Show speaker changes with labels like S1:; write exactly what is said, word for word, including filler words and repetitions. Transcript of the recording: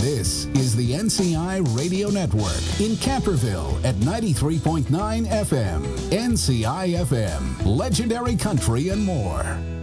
S1: This is the N C I Radio Network in Camperville at ninety-three point nine F M. N C I F M, legendary country and more.